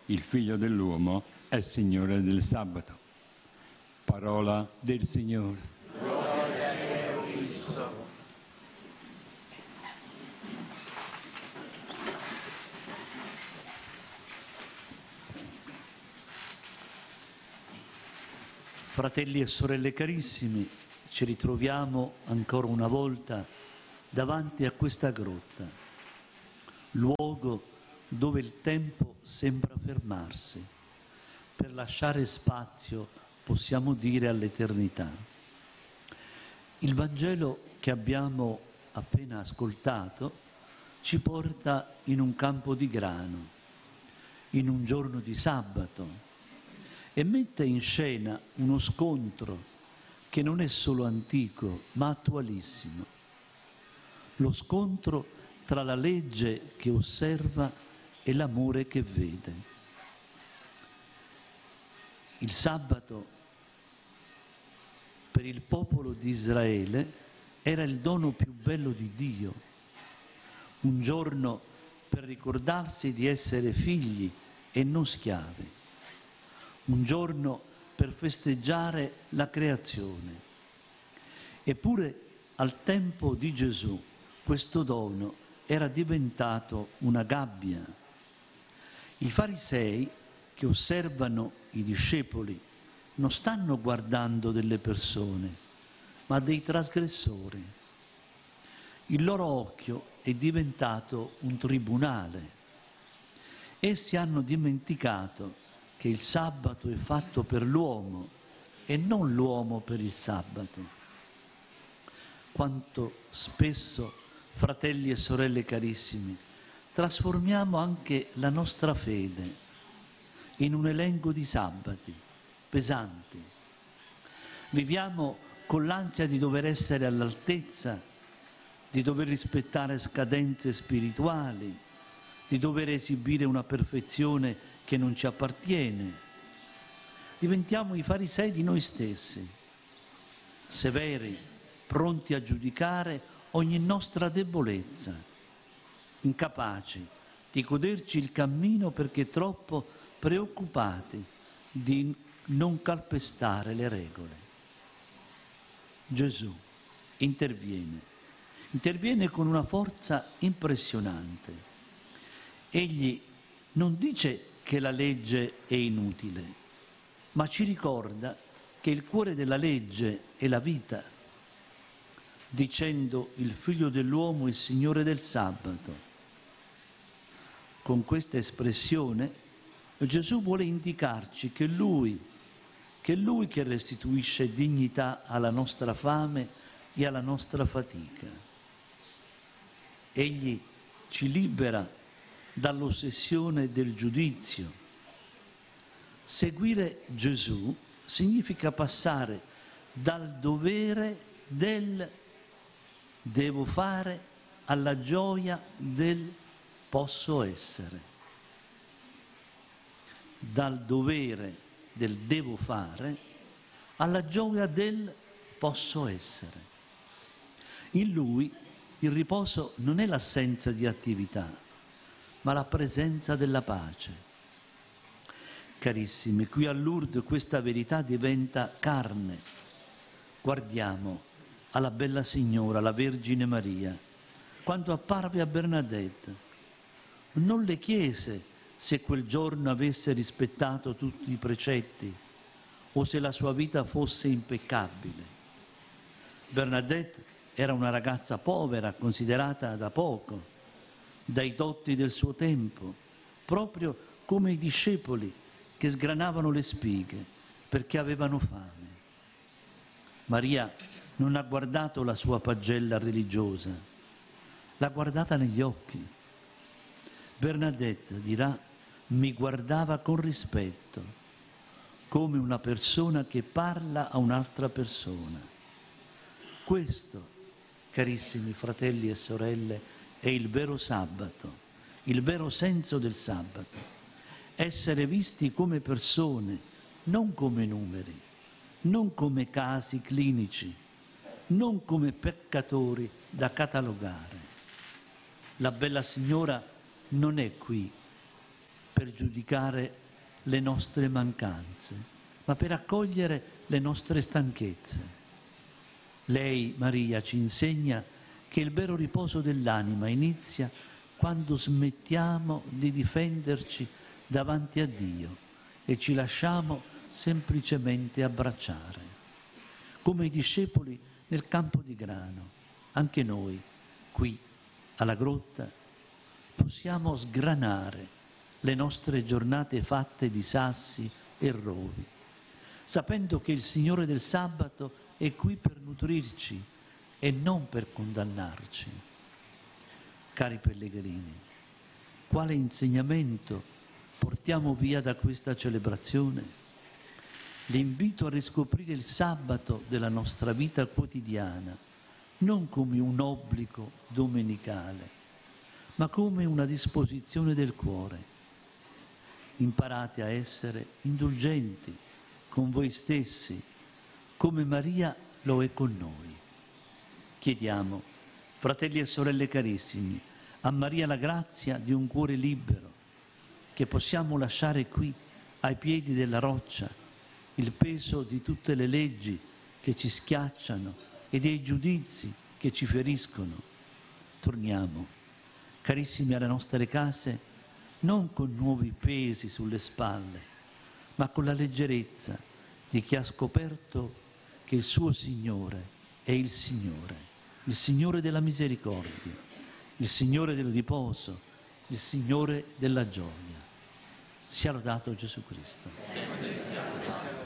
il Figlio dell'uomo è Signore del sabato. Parola del Signore. Gloria a te, o Cristo. Fratelli e sorelle carissimi, ci ritroviamo ancora una volta davanti a questa grotta, luogo dove il tempo sembra fermarsi, per lasciare spazio, possiamo dire, all'eternità. Il Vangelo che abbiamo appena ascoltato ci porta in un campo di grano, in un giorno di sabato, e mette in scena uno scontro che non è solo antico, ma attualissimo. Lo scontro tra la legge che osserva e l'amore che vede. Il sabato per il popolo di Israele era il dono più bello di Dio, un giorno per ricordarsi di essere figli e non schiavi, un giorno per festeggiare la creazione. Eppure al tempo di Gesù questo dono era diventato una gabbia. I farisei che osservano i discepoli non stanno guardando delle persone, ma dei trasgressori. Il loro occhio è diventato un tribunale. Essi hanno dimenticato che il sabato è fatto per l'uomo e non l'uomo per il sabato. Quanto spesso, fratelli e sorelle carissimi, trasformiamo anche la nostra fede in un elenco di sabati pesanti. Viviamo con l'ansia di dover essere all'altezza, di dover rispettare scadenze spirituali, di dover esibire una perfezione che non ci appartiene. Diventiamo i farisei di noi stessi, severi, pronti a giudicare ogni nostra debolezza, incapaci di goderci il cammino perché troppo preoccupati di non calpestare le regole. Gesù interviene con una forza impressionante. Egli non dice che la legge è inutile, ma ci ricorda che il cuore della legge è la vita, dicendo il Figlio dell'uomo è il Signore del sabato. Con questa espressione Gesù vuole indicarci che Lui che restituisce dignità alla nostra fame e alla nostra fatica. Egli ci libera dall'ossessione del giudizio. Seguire Gesù significa passare dal dovere del devo fare alla gioia del posso essere. Dal dovere del devo fare alla gioia del posso essere. In Lui il riposo non è l'assenza di attività, ma la presenza della pace. Carissimi, qui a Lourdes questa verità diventa carne. Guardiamo alla bella Signora, la Vergine Maria, quando apparve a Bernadette. Non le chiese se quel giorno avesse rispettato tutti i precetti o se la sua vita fosse impeccabile. Bernadette era una ragazza povera, considerata da poco, dai dotti del suo tempo, proprio come i discepoli che sgranavano le spighe perché avevano fame. Maria non ha guardato la sua pagella religiosa, l'ha guardata negli occhi. Bernadette dirà: mi guardava con rispetto, come una persona che parla a un'altra persona. Questo, carissimi fratelli e sorelle, è il vero sabato, il vero senso del sabato. Essere visti come persone, non come numeri, non come casi clinici, non come peccatori da catalogare. La bella Signora non è qui, per giudicare le nostre mancanze, ma per accogliere le nostre stanchezze. Lei, Maria, ci insegna che il vero riposo dell'anima inizia quando smettiamo di difenderci davanti a Dio e ci lasciamo semplicemente abbracciare. Come i discepoli nel campo di grano, anche noi, qui, alla grotta, possiamo sgranare le nostre giornate fatte di sassi e rovi, sapendo che il Signore del sabato è qui per nutrirci e non per condannarci. Cari pellegrini, quale insegnamento portiamo via da questa celebrazione? L'invito a riscoprire il sabato della nostra vita quotidiana, non come un obbligo domenicale, ma come una disposizione del cuore. Imparate a essere indulgenti con voi stessi, come Maria lo è con noi. Chiediamo, fratelli e sorelle carissimi, a Maria la grazia di un cuore libero, che possiamo lasciare qui, ai piedi della roccia, il peso di tutte le leggi che ci schiacciano e dei giudizi che ci feriscono. Torniamo, carissimi, alle nostre case, non con nuovi pesi sulle spalle, ma con la leggerezza di chi ha scoperto che il suo Signore è il Signore della misericordia, il Signore del riposo, il Signore della gioia. Sia lodato Gesù Cristo.